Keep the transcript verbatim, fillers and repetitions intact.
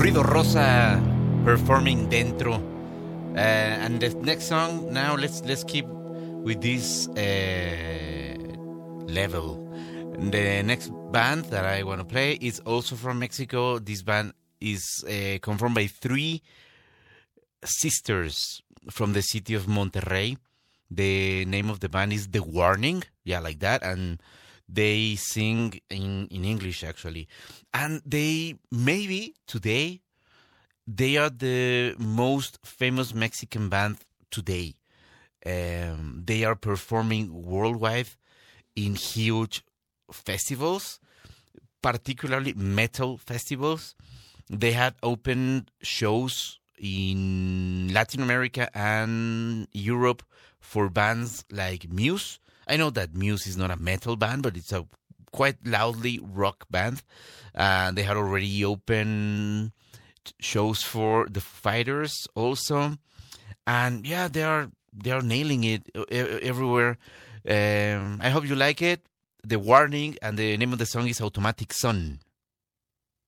Ruido Rosa performing Dentro. Uh, and the next song, now let's let's keep with this uh, level. The next band that I want to play is also from Mexico. This band is uh, confirmed by three sisters from the city of Monterrey. The name of the band is The Warning. Yeah, like that. And they sing in, in English, actually. And they, maybe today, they are the most famous Mexican band today. Um, they are performing worldwide in huge festivals, particularly metal festivals. They had open shows in Latin America and Europe for bands like Muse. I know that Muse is not a metal band, but it's a quite loudly rock band. Uh, they had already opened shows for the Fighters also, and yeah, they are they are nailing it everywhere. Um, I hope you like it. The Warning, and the name of the song is Automatic Sun.